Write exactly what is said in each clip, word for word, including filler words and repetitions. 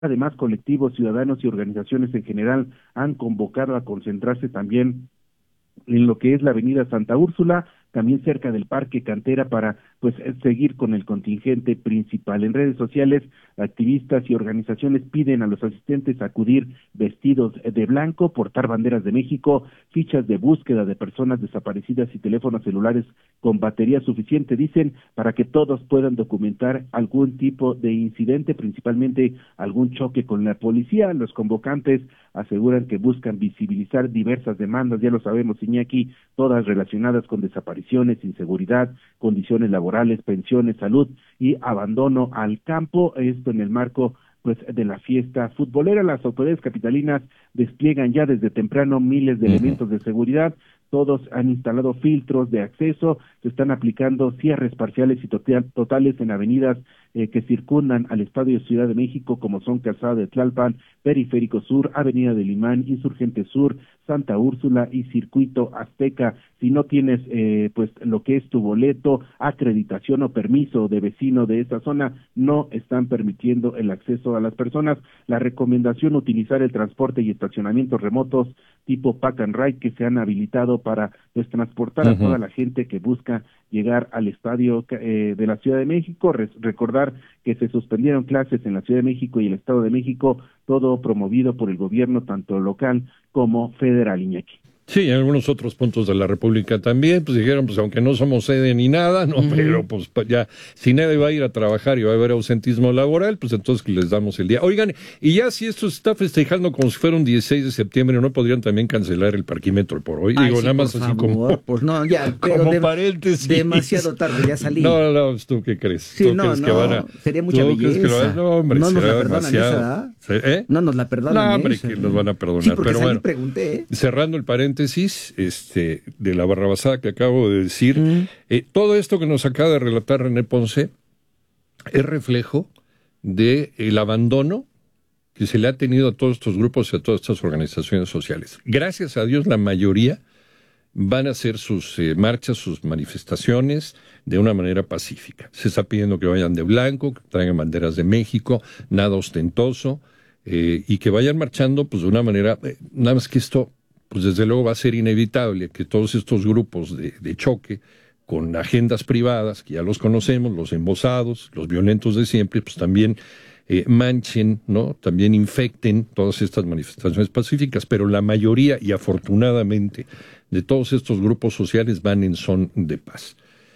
Además, colectivos, ciudadanos y organizaciones en general han convocado a concentrarse también en lo que es la avenida Santa Úrsula, también cerca del Parque Cantera, para pues seguir con el contingente principal. En redes sociales, activistas y organizaciones piden a los asistentes acudir vestidos de blanco, portar banderas de México, fichas de búsqueda de personas desaparecidas y teléfonos celulares con batería suficiente, dicen, para que todos puedan documentar algún tipo de incidente, principalmente algún choque con la policía. Los convocantes aseguran que buscan visibilizar diversas demandas, ya lo sabemos, Iñaki, todas relacionadas con desapariciones, inseguridad, condiciones laborales, pensiones, salud y abandono al campo. Esto en el marco pues de la fiesta futbolera. Las autoridades capitalinas despliegan ya desde temprano miles de uh-huh. elementos de seguridad. Todos han instalado filtros de acceso, se están aplicando cierres parciales y total, totales en avenidas eh, que circundan al Estadio Ciudad de México, como son Calzada de Tlalpan, Periférico Sur, Avenida del Imán, Insurgente Sur, Santa Úrsula y Circuito Azteca. Si no tienes eh, pues lo que es tu boleto, acreditación o permiso de vecino de esta zona, no están permitiendo el acceso a las personas. La recomendación, utilizar el transporte y estacionamientos remotos tipo Pack and Ride que se han habilitado para pues transportar uh-huh. a toda la gente que busca llegar al estadio eh, de la Ciudad de México. Re- recordar que se suspendieron clases en la Ciudad de México y el Estado de México, todo promovido por el gobierno tanto local como federal, Iñaki. Sí, en algunos otros puntos de la República también, pues dijeron, pues aunque no somos sede ni nada, no, uh-huh. pero pues ya, si nadie va a ir a trabajar y va a haber ausentismo laboral, pues entonces les damos el día. Oigan, y ya si esto se está festejando como si fuera un dieciséis de septiembre, ¿no podrían también cancelar el parquímetro por hoy? Ay, Digo, sí, nada más por así favor, como... Pues no, ya, pero como de, paréntesis. Demasiado tarde, ya salí. No, no, ¿tú qué crees? Sí, ¿Tú no, crees no, que van a... sería mucha belleza. Van... No, hombre, no nos la perdonan demasiado. esa, ¿eh? ¿Eh? No nos la perdonan No, hombre, esa, que ¿eh? nos van a perdonar. Sí, porque pero salí bueno, y pregunté, ¿eh? Cerrando el paréntesis, este, de la barrabasada que acabo de decir, mm. eh, todo esto que nos acaba de relatar René Ponce es reflejo de el abandono que se le ha tenido a todos estos grupos y a todas estas organizaciones sociales. Gracias a Dios, la mayoría van a hacer sus eh, marchas, sus manifestaciones de una manera pacífica. Se está pidiendo que vayan de blanco, que traigan banderas de México, nada ostentoso, eh, y que vayan marchando pues de una manera, eh, nada más que esto, pues desde luego va a ser inevitable que todos estos grupos de, de choque con agendas privadas, que ya los conocemos, los embosados, los violentos de siempre, pues también eh, manchen, ¿no? También infecten todas estas manifestaciones pacíficas, pero la mayoría, y afortunadamente, de todos estos grupos sociales van en son de paz.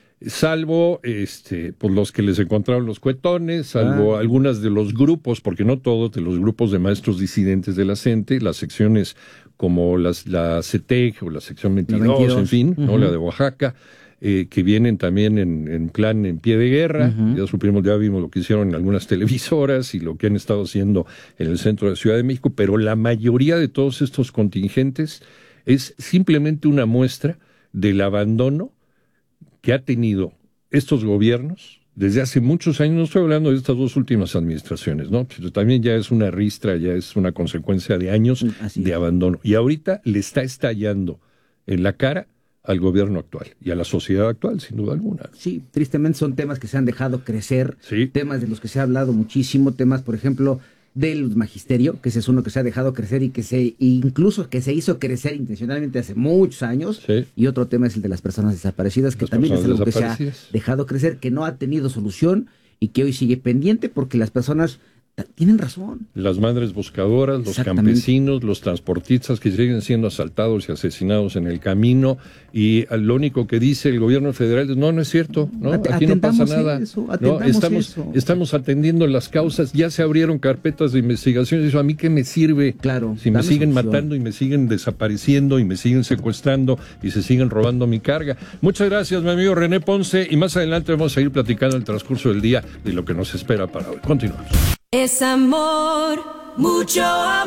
Salvo este, pues los que les encontraron los cuetones, salvo ah. algunas de los grupos, porque no todos, de los grupos de maestros disidentes de la CENTE, las secciones como las, la CETEC o la sección veintidós, veintidós. En fin, uh-huh. ¿no? La de Oaxaca, eh, que vienen también en, en plan en pie de guerra. Uh-huh. Ya supimos, ya vimos lo que hicieron en algunas televisoras y lo que han estado haciendo en el centro de la Ciudad de México, pero la mayoría de todos estos contingentes es simplemente una muestra del abandono que ha tenido estos gobiernos desde hace muchos años. No estoy hablando de estas dos últimas administraciones, ¿no? Pero también ya es una ristra, ya es una consecuencia de años Así de es. abandono. Y ahorita le está estallando en la cara al gobierno actual y a la sociedad actual, sin duda alguna. Sí, tristemente son temas que se han dejado crecer, sí. temas de los que se ha hablado muchísimo, temas, por ejemplo, del magisterio, que ese es uno que se ha dejado crecer y que se, incluso que se hizo crecer intencionalmente hace muchos años, sí. y otro tema es el de las personas desaparecidas, que las también es algo que se ha dejado crecer, que no ha tenido solución y que hoy sigue pendiente porque las personas tienen razón. Las madres buscadoras, los campesinos, los transportistas que siguen siendo asaltados y asesinados en el camino, y lo único que dice el gobierno federal es, no, no es cierto, ¿no? Aquí no pasa nada. Eso, no, estamos, eso. estamos atendiendo las causas, ya se abrieron carpetas de investigación, eso a mí qué me sirve, claro, si me siguen solución. matando y me siguen desapareciendo y me siguen secuestrando y se siguen robando mi carga. Muchas gracias, mi amigo René Ponce, y más adelante vamos a ir platicando el transcurso del día de lo que nos espera para hoy. Continuamos. Es amor, mucho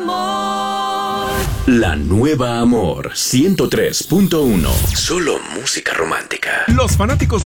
amor. La nueva Amor ciento tres punto uno. Solo música romántica. Los fanáticos